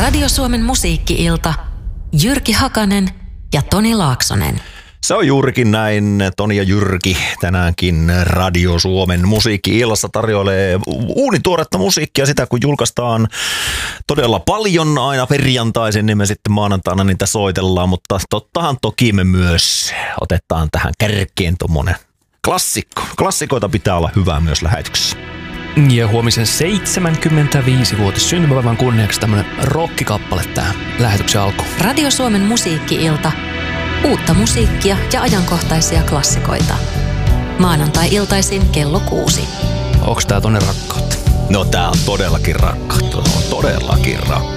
Radio Suomen musiikki-ilta. Jyrki Hakanen ja Toni Laaksonen. Se on juurikin näin. Toni ja Jyrki tänäänkin Radio Suomen musiikki-illassa tarjoilee uunituoretta musiikkia. Sitä kun julkaistaan todella paljon aina perjantaisin, niin me sitten maanantaina niitä soitellaan. Mutta tottahan toki me myös otetaan tähän kärkeen tommonen klassikko. Klassikoita pitää olla hyvää myös lähetyksessä. Ja huomisen 75-vuotis syntymäpäivän kunniaksi tämmönen rockikappale tähän lähetyksen alkuun. Radio Suomen musiikki-ilta. Uutta musiikkia ja ajankohtaisia klassikoita. Maanantai-iltaisin kello 6. Onks tää tonne rakkautta? No tää on todellakin rakkautta.